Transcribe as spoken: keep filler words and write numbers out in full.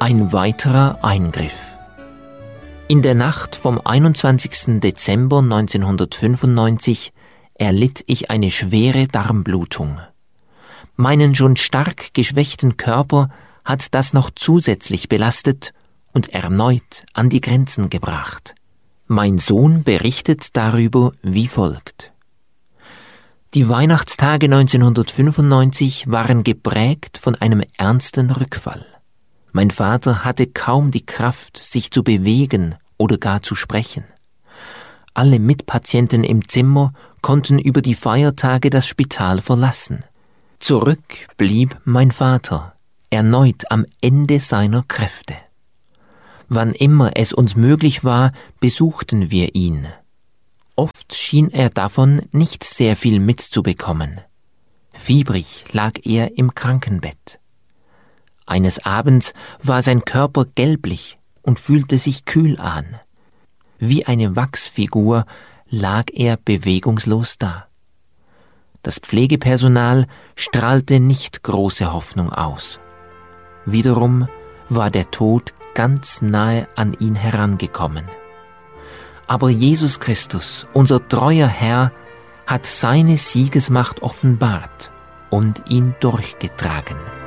Ein weiterer Eingriff. In der Nacht vom einundzwanzigsten Dezember neunzehnhundertfünfundneunzig erlitt ich eine schwere Darmblutung. Meinen schon stark geschwächten Körper hat das noch zusätzlich belastet und erneut an die Grenzen gebracht. Mein Sohn berichtet darüber wie folgt. Die Weihnachtstage neunzehnhundertfünfundneunzig waren geprägt von einem ernsten Rückfall. Mein Vater hatte kaum die Kraft, sich zu bewegen oder gar zu sprechen. Alle Mitpatienten im Zimmer konnten über die Feiertage das Spital verlassen. Zurück blieb mein Vater, erneut am Ende seiner Kräfte. Wann immer es uns möglich war, besuchten wir ihn. Oft schien er davon nicht sehr viel mitzubekommen. Fiebrig lag er im Krankenbett. Eines Abends war sein Körper gelblich und fühlte sich kühl an. Wie eine Wachsfigur lag er bewegungslos da. Das Pflegepersonal strahlte nicht große Hoffnung aus. Wiederum war der Tod ganz nahe an ihn herangekommen. Aber Jesus Christus, unser treuer Herr, hat seine Siegesmacht offenbart und ihn durchgetragen.